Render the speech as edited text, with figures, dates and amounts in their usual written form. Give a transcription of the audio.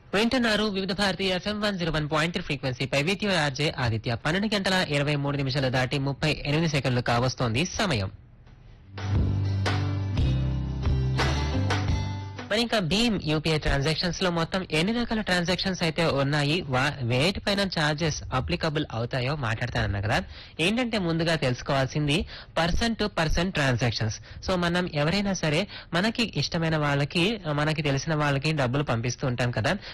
వింటున్నారు వివిధ Bharati FM 101.3 ఫ్రీక్వెన్సీపై with your RJ Aditya. 12 గంటల 23 నిమిషాలు దాటి 38 సెకండ్లు కావస్తోంది సమయం. మరి ఇంకా భీమ్ యూపీఐ ట్రాన్సాక్షన్స్ లో మొత్తం ఎన్ని రకాల ట్రాన్సాక్షన్స్ అయితే ఉన్నాయి, వేటిపైన చార్జెస్ అప్లికబుల్ అవుతాయో మాట్లాడతానన్నా కదా. ఏంటంటే ముందుగా తెలుసుకోవాల్సింది person to person transactions. So మనం ఎవరైనా సరే మనకి ఇష్టమైన వాళ్ళకి, మనకి తెలిసిన వాళ్ళకి డబ్బులు పంపిస్తూ ఉంటాం కదా.